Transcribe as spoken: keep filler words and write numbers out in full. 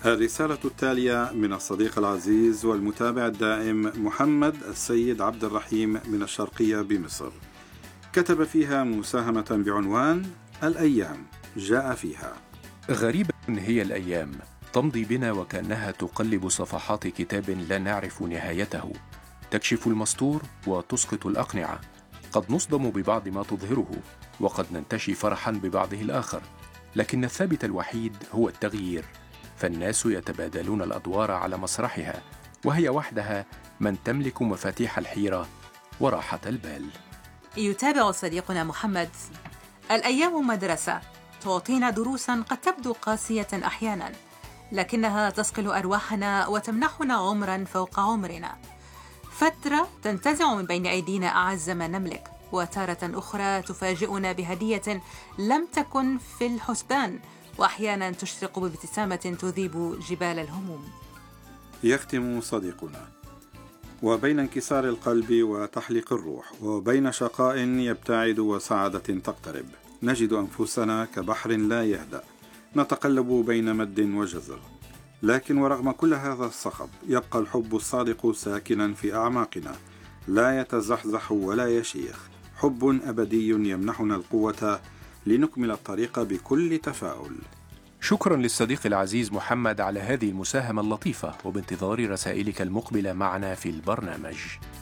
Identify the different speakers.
Speaker 1: الرسالة التالية من الصديق العزيز والمتابع الدائم محمد السيد عبد الرحيم من الشرقية بمصر. كتب فيها مساهمة بعنوان الأيام جاء فيها:
Speaker 2: غريبة هي الأيام، تمضي بنا وكأنها تقلب صفحات كتاب لا نعرف نهايته، تكشف المستور وتسقط الأقنعة. قد نصدم ببعض ما تظهره، وقد ننتشي فرحا ببعضه الآخر، لكن الثابت الوحيد هو التغيير، فالناس يتبادلون الأدوار على مسرحها، وهي وحدها من تملك مفاتيح الحيرة وراحة البال.
Speaker 3: يتابع صديقنا محمد: الأيام مدرسة تعطينا دروسا قد تبدو قاسية أحيانا، لكنها تصقل أرواحنا وتمنحنا عمرا فوق عمرنا. فترة تنتزع من بين أيدينا أعز ما نملك، وتارة أخرى تفاجئنا بهدية لم تكن في الحسبان، وأحيانا تشرق بابتسامة تذيب جبال الهموم.
Speaker 1: يختم صديقنا: وبين انكسار القلب وتحليق الروح، وبين شقاء يبتعد وسعادة تقترب، نجد أنفسنا كبحر لا يهدأ، نتقلب بين مد وجزر. لكن ورغم كل هذا الصخب، يبقى الحب الصادق ساكنا في أعماقنا، لا يتزحزح ولا يشيخ، حب أبدي يمنحنا القوة لنكمل الطريق بكل تفاؤل.
Speaker 2: شكرا للصديق العزيز محمد على هذه المساهمة اللطيفة، وبانتظار رسائلك المقبلة معنا في البرنامج.